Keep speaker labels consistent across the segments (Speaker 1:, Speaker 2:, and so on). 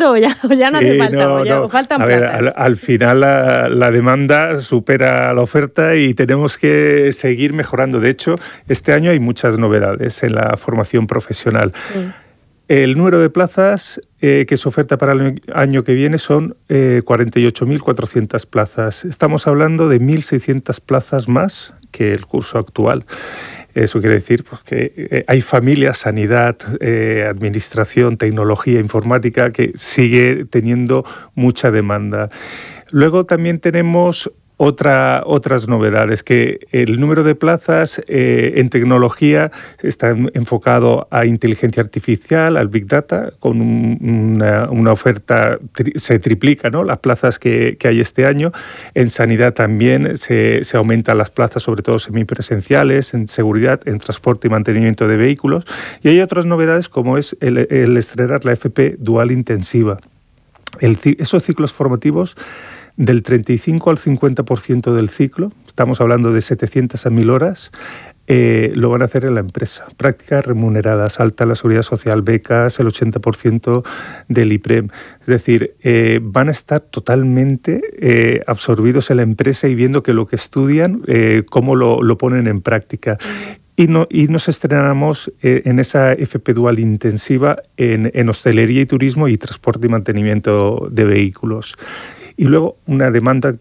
Speaker 1: o ya no hace falta? ¿O faltan plazas?
Speaker 2: Ver, al final la demanda supera la oferta y tenemos que seguir mejorando. De hecho, este año hay muchas novedades en la formación profesional. El número de plazas que se oferta para el año que viene son 48.400 plazas. Estamos hablando de 1.600 plazas más que el curso actual. Eso quiere decir pues, que hay familias, sanidad, administración, tecnología, informática, que sigue teniendo mucha demanda. Luego también tenemos otras novedades, que el número de plazas en tecnología está enfocado a inteligencia artificial, al Big Data, con una oferta, se triplica, ¿no?, las plazas que hay este año. En sanidad también se aumentan las plazas, sobre todo semipresenciales, en seguridad, en transporte y mantenimiento de vehículos. Y hay otras novedades como es el estrenar la FP Dual Intensiva. Esos ciclos formativos del 35 al 50% del ciclo, estamos hablando de 700 a 1.000 horas, lo van a hacer en la empresa. Prácticas remuneradas, alta la seguridad social, becas, el 80% del IPREM. Es decir, van a estar totalmente absorbidos en la empresa y viendo que lo que estudian, cómo lo ponen en práctica. Y nos estrenamos en esa FP Dual intensiva en hostelería y turismo y transporte y mantenimiento de vehículos. Y luego una demanda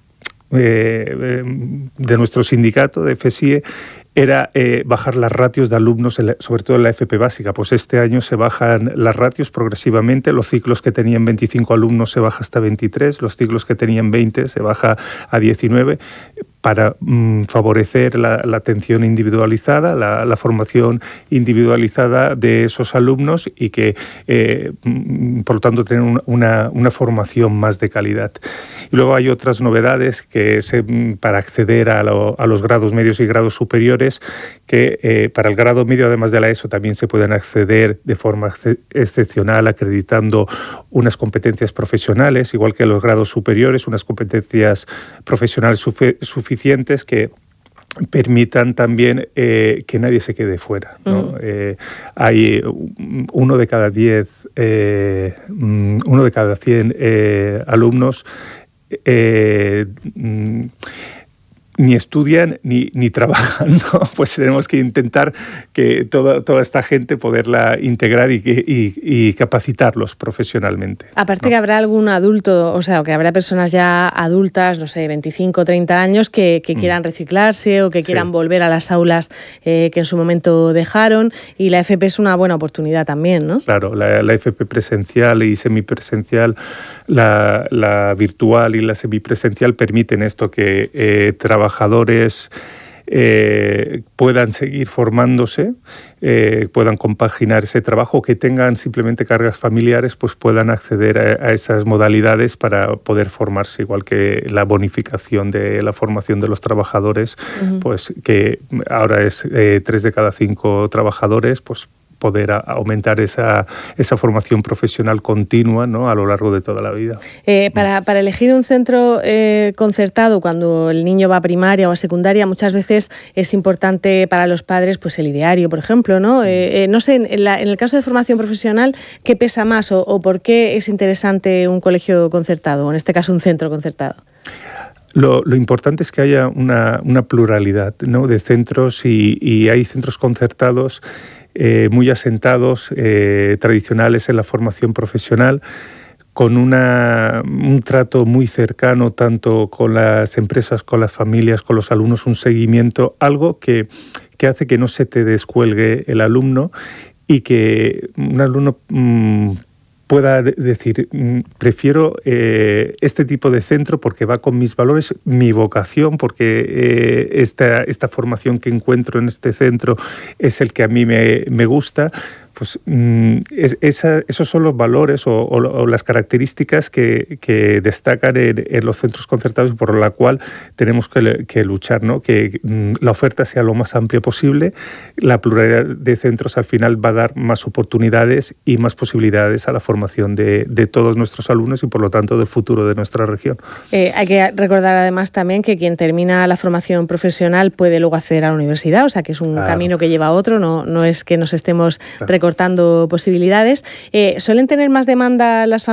Speaker 2: de nuestro sindicato, de FESIE, era bajar las ratios de alumnos, sobre todo en la FP básica. Pues este año se bajan las ratios progresivamente. Los ciclos que tenían 25 alumnos se baja hasta 23, los ciclos que tenían 20 se baja a 19, para favorecer la atención individualizada, la formación individualizada de esos alumnos y que, por lo tanto, tener una formación más de calidad. Y luego hay otras novedades que es para acceder a los grados medios y grados superiores, que para el grado medio, además de la ESO, también se pueden acceder de forma excepcional, acreditando unas competencias profesionales, igual que los grados superiores, unas competencias profesionales suficientes que permitan también que nadie se quede fuera, ¿no? Hay uno de cada 100 alumnos ni estudian ni trabajan, ¿no? Pues tenemos que intentar que toda esta gente poderla integrar y capacitarlos profesionalmente.
Speaker 1: Aparte, ¿no?, que habrá algún adulto, o sea, que habrá personas ya adultas, no sé, 25, 30 años, que quieran reciclarse o que quieran volver a las aulas que en su momento dejaron, y la FP es una buena oportunidad también, ¿no?
Speaker 2: Claro, la FP presencial y semipresencial, la virtual y la semipresencial permiten esto, que trabajadores puedan seguir formándose, puedan compaginar ese trabajo, que tengan simplemente cargas familiares, pues puedan acceder a esas modalidades para poder formarse, igual que la bonificación de la formación de los trabajadores, pues que ahora es 3 de cada 5 trabajadores, pues poder aumentar esa formación profesional continua, ¿no?, a lo largo de toda la vida.
Speaker 1: Para elegir un centro concertado cuando el niño va a primaria o a secundaria, muchas veces es importante para los padres pues el ideario, por ejemplo, ¿no? No sé, en el caso de formación profesional, ¿qué pesa más o por qué es interesante un colegio concertado, o en este caso un centro concertado?
Speaker 2: Lo importante es que haya una pluralidad, ¿no?, de centros, y hay centros concertados muy asentados, tradicionales en la formación profesional, con un trato muy cercano tanto con las empresas, con las familias, con los alumnos, un seguimiento, algo que hace que no se te descuelgue el alumno y que un alumno pueda decir, prefiero este tipo de centro porque va con mis valores, mi vocación, porque esta formación que encuentro en este centro es el que a mí me gusta. Pues esos son los valores o las características que destacan en los centros concertados, y por la cual tenemos que luchar, ¿no? Que la oferta sea lo más amplia posible. La pluralidad de centros al final va a dar más oportunidades y más posibilidades a la formación de todos nuestros alumnos y, por lo tanto, del futuro de nuestra región.
Speaker 1: Hay que recordar además también que quien termina la formación profesional puede luego acceder a la universidad, o sea que es un camino que lleva a otro, no es que nos estemos recortando posibilidades. ¿Suelen tener más demanda las familias